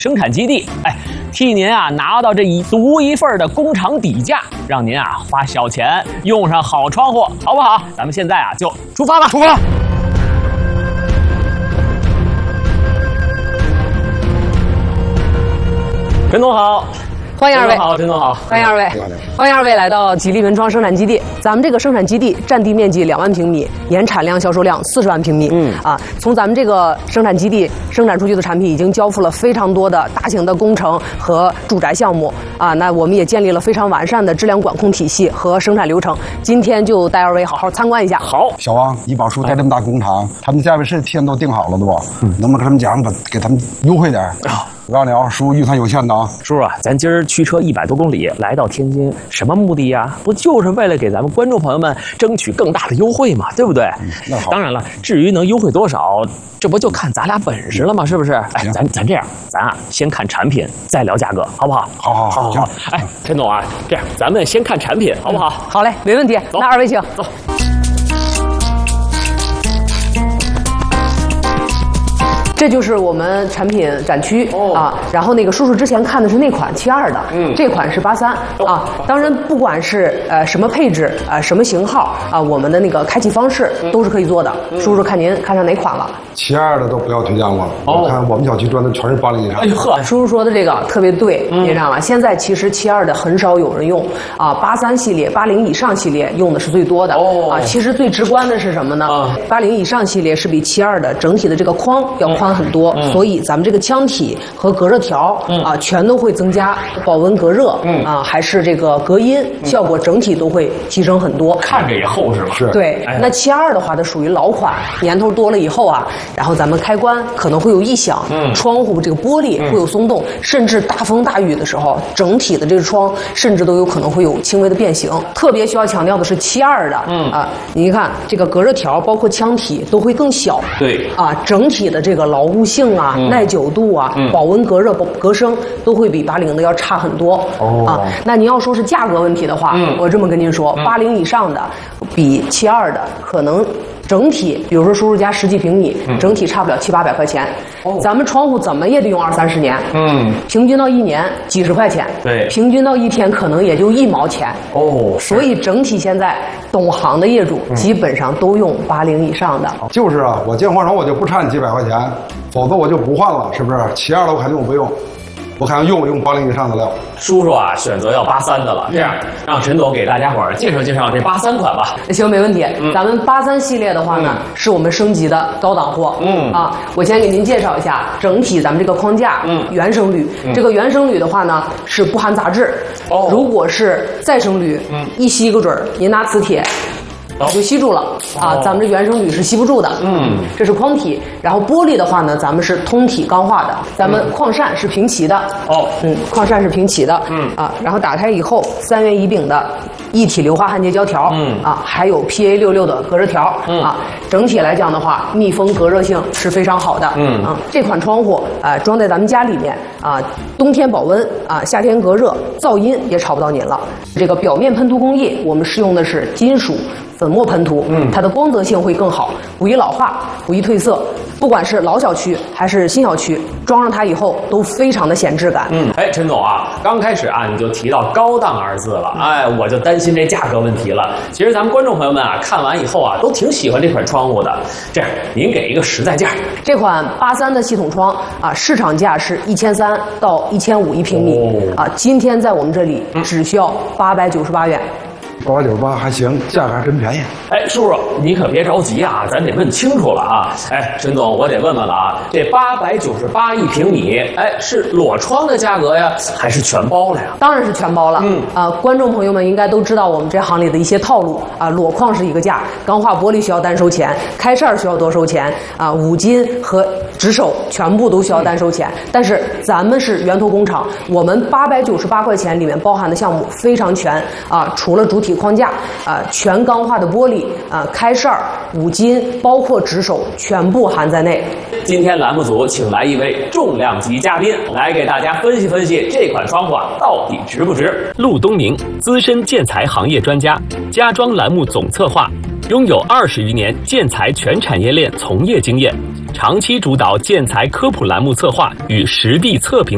生产基地，替您啊拿到这独一份的工厂底价，让您啊花小钱用上好窗户，好不好？咱们现在啊就出发吧，出发！陈总好。 欢迎二位， 好，陈总好， 欢迎二位，欢迎二位来到吉利文创生产基地。咱们这个生产基地占地面积2万平米，年产量、销售量40万平米。从咱们这个生产基地生产出去的产品，已经交付了非常多的大型的工程和住宅项目那我们也建立了非常完善的质量管控体系和生产流程。今天就带二位好好参观一下。 好， 小王，你宝叔在这么大工厂，他们价位是提前都定好了的不？能不能跟他们讲，给他们优惠点我告诉你啊，叔预算有限的啊。 叔叔啊，咱今儿驱车100多公里来到天津，什么目的呀？不就是为了给咱们观众朋友们争取更大的优惠嘛，对不对？ 那好。 当然了，至于能优惠多少，这不就看咱俩本事了吗？是不是？咱这样，咱啊先看产品，再聊价格，好不好？好。陈总啊，这样咱们先看产品，好不好？ 好嘞，没问题。那二位请走。 这就是我们产品展区然后那个叔叔之前看的是那款72的，这款是83当然，不管是什么配置什么型号我们的那个开启方式都是可以做的。叔叔看您看上哪款了 ？72的都不要推荐我了，我看我们小区装的全是80以上。 哎呦呵， 叔叔说的这个特别对，你知道吗？现在其实72的很少有人用83系列、80以上系列用的是最多的其实最直观的是什么呢？80以上系列是比72的整体的这个框要宽很多，所以咱们这个腔体和隔热条全都会增加保温隔热还是这个隔音效果整体都会提升很多。 看着也厚实吧？ 是。 对，那72的话，它属于老款，年头多了以后然后咱们开关可能会有异响，窗户这个玻璃会有松动，甚至大风大雨的时候，整体的这个窗甚至都有可能会有轻微的变形。特别需要强调的是72的，你看这个隔热条包括腔体都会更小， 对整体的这个牢固性耐久度保温隔热隔声都会比80的要差很多那你要说是价格问题的话，我这么跟您说，80以上的比72的可能。整体，比如说叔叔家10几平米，整体差不了700、800块钱。咱们窗户怎么也得用20、30年，平均到1年几十块钱， 对， 平均到1天可能也就1毛钱。所以整体现在懂行的业主基本上都用80以上的。 就是我建换窗我就不差你几百块钱，否则我就不换了，是不是？72的我肯定我不用。我看用80以上的料。 叔叔啊，选择要83的了。这样，让陈总给大家伙儿介绍介绍这83款吧。 行，没问题。咱们83系列的话呢，是我们升级的高档货。我先给您介绍一下整体咱们这个框架。原生铝，这个原生铝的话呢是不含杂质。如果是再生铝，一吸个准儿，您拿磁铁。就吸住了咱们这原生铝是吸不住的。这是框体，然后玻璃的话呢，咱们是通体钢化的，咱们矿扇是平齐的。矿扇是平齐的。然后打开以后，3元乙丙的一体硫化焊接胶条。还有 PA66的隔热条。整体来讲的话，密封隔热性是非常好的。这款窗户装在咱们家里面冬天保温夏天隔热，噪音也吵不到您了。这个表面喷涂工艺，我们使用的是金属粉末喷涂，它的光泽性会更好，不易老化，不易褪色。不管是老小区还是新小区，装上它以后都非常的显质感。 陈总啊，刚开始你就提到高档2字了，我就担心这价格问题了。其实咱们观众朋友们看完以后都挺喜欢这款窗户的。这样，您给一个实在价。这款83的系统窗市场价是1300到1500一平米今天在我们这里只需要898元。 898还行，价格还真便宜。 叔叔，你可别着急咱得问清楚了陈总，我得问问了这898一平米，是裸窗的价格呀，还是全包了呀？ 当然是全包了。观众朋友们应该都知道我们这行里的一些套路裸框是一个价，钢化玻璃需要单收钱，开扇需要多收钱五金和直手全部都需要单收钱。但是咱们是源头工厂，我们898块钱里面包含的项目非常全除了主体框架全钢化的玻璃开扇五金包括直手全部含在内。 今天栏目组请来一位重量级嘉宾，来给大家分析分析这款窗户到底值不值。 陆东明，资深建材行业专家，家装栏目总策划，拥有20余年建材全产业链从业经验，长期主导建材科普栏目策划与实地测评。